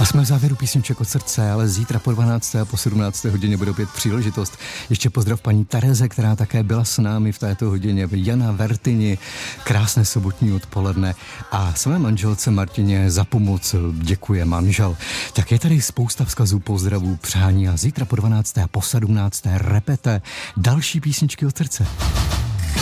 A jsme v závěru písniček od srdce, ale zítra po 12. a po 17. hodině bude opět příležitost. Ještě pozdrav paní Tereze, která také byla s námi v této hodině, Jana Vertini. Krásné sobotní odpoledne a své manželce Martině za pomoc děkuje manžel. Tak je tady spousta vzkazů, pozdravů, přání a zítra po 12. a po 17. repete další písničky od srdce.